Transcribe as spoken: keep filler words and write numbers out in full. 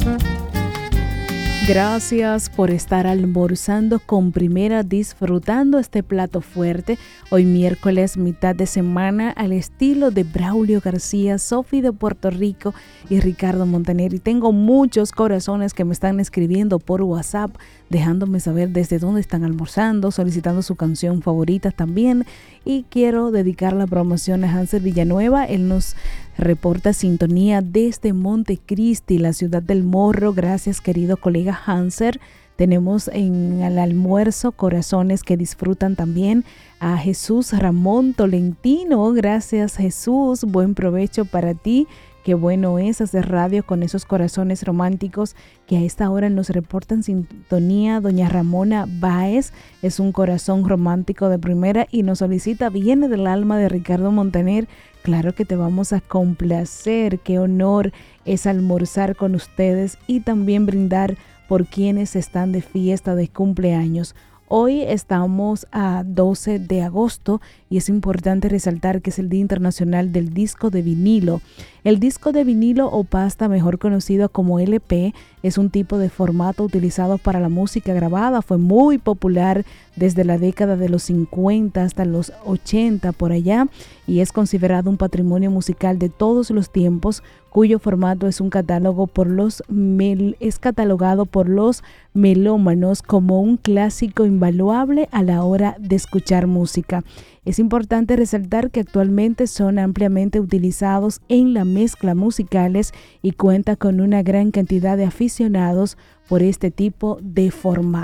Gracias por estar almorzando con Primera, disfrutando este plato fuerte. Hoy miércoles, mitad de semana, al estilo de Braulio García, Sofi de Puerto Rico y Ricardo Montaner. Y tengo muchos corazones que me están escribiendo por WhatsApp, dejándome saber desde dónde están almorzando, solicitando su canción favorita también. Y quiero dedicar la promoción a Hanser Villanueva. Él nos reporta sintonía desde Montecristi, la ciudad del Morro. Gracias, querido colega Hanser. Tenemos en el almuerzo corazones que disfrutan también a Jesús Ramón Tolentino. Gracias, Jesús. Buen provecho para ti. Qué bueno es hacer radio con esos corazones románticos que a esta hora nos reportan sintonía. Doña Ramona Báez es un corazón romántico de primera y nos solicita Viene del alma de Ricardo Montaner. Claro que te vamos a complacer. Qué honor es almorzar con ustedes y también brindar por quienes están de fiesta de cumpleaños. Hoy estamos a doce de agosto y es importante resaltar que es el Día Internacional del Disco de Vinilo. El disco de vinilo o pasta, mejor conocido como L P, es un tipo de formato utilizado para la música grabada. Fue muy popular desde la década de los cincuenta hasta los ochenta por allá y es considerado un patrimonio musical de todos los tiempos, cuyo formato es un catálogo por los mel, es catalogado por los melómanos como un clásico invaluable a la hora de escuchar música. Es importante resaltar que actualmente son ampliamente utilizados en la mezcla musicales y cuenta con una gran cantidad de aficionados por este tipo de formato.